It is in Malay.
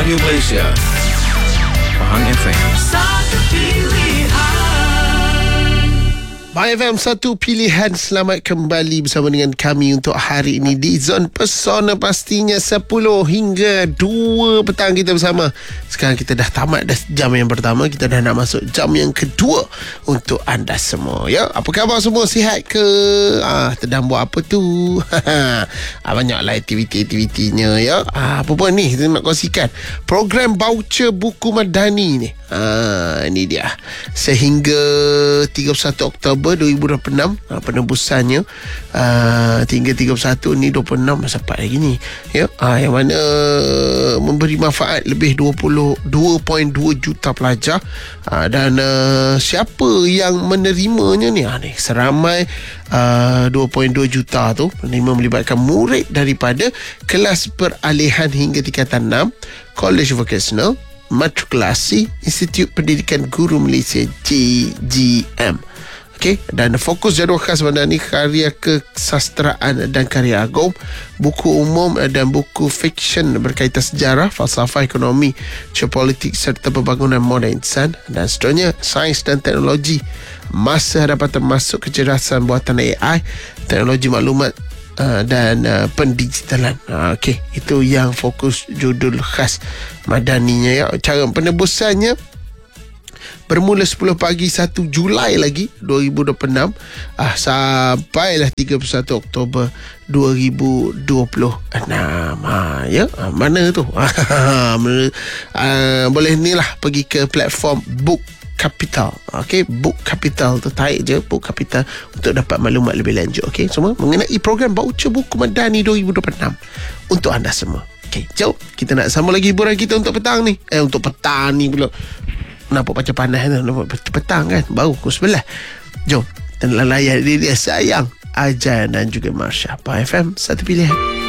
Radio Malaysia, Pahang FM. Satu pilihan. Pahang FM, satu pilihan. Selamat kembali bersama dengan kami untuk hari ini di Zon Pesona, pastinya 10 hingga 2 petang kita bersama. Sekarang kita dah tamat dah jam yang pertama, kita dah nak masuk jam yang kedua untuk anda semua. Ya, apa khabar semua? Sihat ke? Sedang buat apa tu? Banyaklah aktiviti-aktivitinya ya. Apa pun ni kita nak kongsikan program voucher buku Madani ni. Ini dia. Sehingga 31 Oktober 2026 penebusannya hingga 31 ni 26 sampai lagi ni ya. Yang mana memberi manfaat lebih 2.2 juta pelajar, dan siapa yang menerimanya ni seramai 2.2 juta tu penerima melibatkan murid daripada kelas peralihan hingga tingkatan 6, College Vocational, Matrikulasi, Institut Pendidikan Guru Malaysia JGM. Okey, dan fokus jadual khas Madani, karya kesastraan dan karya agung, buku umum dan buku fiksyen berkaitan sejarah, falsafah, ekonomi, geopolitik serta pembangunan moden insan dan seterusnya, sains dan teknologi masa hadapan termasuk kecerdasan buatan AI, teknologi maklumat dan pendigitalan. Okey, itu yang fokus judul khas Madaninya ya. Cara penebusannya bermula 10 pagi 1 Julai lagi 2026 sampailah 31 Oktober 2026 ya. Mana tu? Boleh ni lah, pergi ke platform Book Capital. Okey, Book Capital tu, tarik je Book Capital untuk dapat maklumat lebih lanjut. Okey, semua mengenai program voucher buku Madani 2026 untuk anda semua. Okey, jom kita nak sambung lagi hiburan kita untuk petang ni. Untuk petang ni pula. Nampak macam panas tu, nampak petang kan, baru pukul 11. Jom kita nak layan dia sayang Ajan dan juga Marsha. Pahang FM, satu pilihan.